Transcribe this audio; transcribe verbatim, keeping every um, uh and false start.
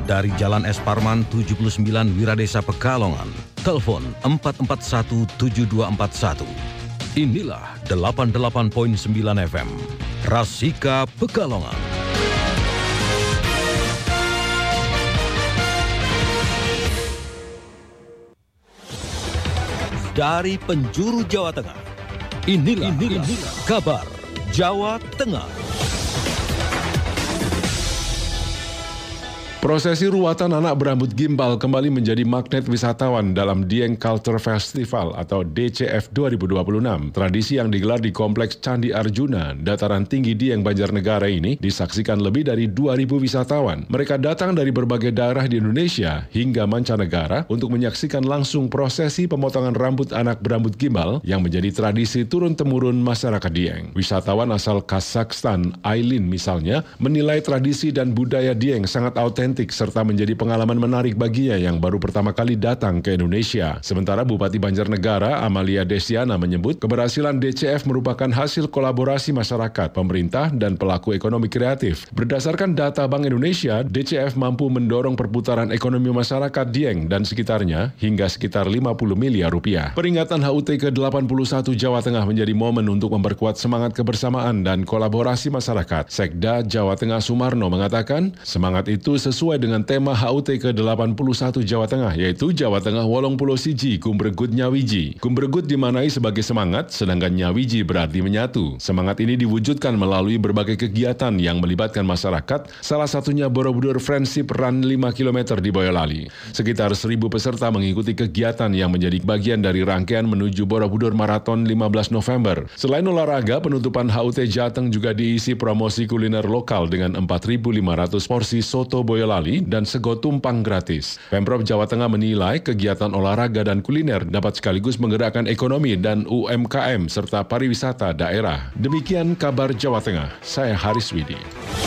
dari Jalan Es Parman tujuh puluh sembilan Wiradesa Pekalongan. Telepon empat empat satu tujuh dua empat satu. Inilah delapan puluh delapan koma sembilan F M, Rasika Pekalongan. Dari penjuru Jawa Tengah, inilah, inilah, inilah kabar Jawa Tengah. Prosesi ruatan anak berambut gimbal kembali menjadi magnet wisatawan dalam Dieng Culture Festival atau D C F dua ribu dua puluh enam. Tradisi yang digelar di Kompleks Candi Arjuna, dataran tinggi Dieng Banjarnegara ini disaksikan lebih dari dua ribu wisatawan. Mereka datang dari berbagai daerah di Indonesia hingga mancanegara untuk menyaksikan langsung prosesi pemotongan rambut anak berambut gimbal yang menjadi tradisi turun-temurun masyarakat Dieng. Wisatawan asal Kazakhstan, Aylin misalnya, menilai tradisi dan budaya Dieng sangat autentik serta menjadi pengalaman menarik baginya yang baru pertama kali datang ke Indonesia. Sementara Bupati Banjarnegara, Amalia Desiana, menyebut keberhasilan D C F merupakan hasil kolaborasi masyarakat, pemerintah, dan pelaku ekonomi kreatif. Berdasarkan data Bank Indonesia, D C F mampu mendorong perputaran ekonomi masyarakat Dieng dan sekitarnya hingga sekitar lima puluh miliar rupiah. Peringatan H U T ke delapan puluh satu Jawa Tengah menjadi momen untuk memperkuat semangat kebersamaan dan kolaborasi masyarakat. Sekda Jawa Tengah Sumarno mengatakan, semangat itu sesuai sesuai dengan tema H U T ke delapan puluh satu Jawa Tengah, yaitu Jawa Tengah wolong pulau siji, kumbregut nyawiji. Kumbregut dimanai sebagai semangat, sedangkan nyawiji berarti menyatu. Semangat ini diwujudkan melalui berbagai kegiatan yang melibatkan masyarakat, salah satunya Borobudur Friendship Run lima kilometer di Boyolali. Sekitar seribu peserta mengikuti kegiatan yang menjadi bagian dari rangkaian menuju Borobudur Marathon lima belas November. Selain olahraga, penutupan H U T Jateng juga diisi promosi kuliner lokal dengan empat ribu lima ratus porsi soto Boyolali dan sego tumpang gratis. Pemprov Jawa Tengah menilai kegiatan olahraga dan kuliner dapat sekaligus menggerakkan ekonomi dan U M K M serta pariwisata daerah. Demikian kabar Jawa Tengah. Saya Haris Widi.